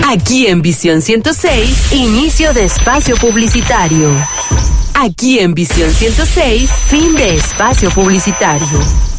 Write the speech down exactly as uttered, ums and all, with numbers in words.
Aquí en Visión ciento seis, inicio de espacio publicitario. Aquí en Visión ciento seis, fin de espacio publicitario.